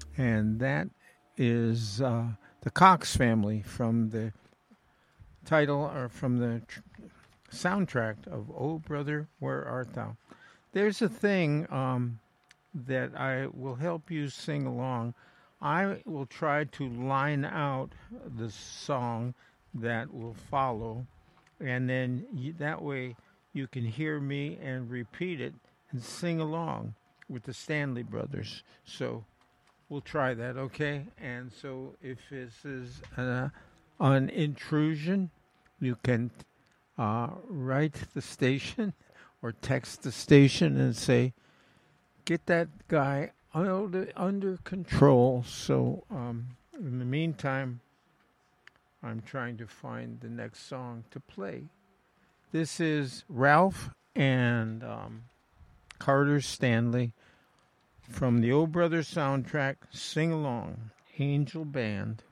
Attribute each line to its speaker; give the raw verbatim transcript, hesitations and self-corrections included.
Speaker 1: And that is uh, the Cox family from the title or from the tr- soundtrack of Oh Brother, Where Art Thou? There's a thing um, that I will help you sing along. I will try to line out the song that will follow, and then you, that way you can hear me and repeat it and sing along with the Stanley Brothers. So we'll try that, okay? And so if this is uh, an intrusion, you can uh, write the station or text the station and say, get that guy under, under control. So um, in the meantime, I'm trying to find the next song to play. This is Ralph and um, Carter Stanley from the O Brothers soundtrack, Sing Along, Angel Band.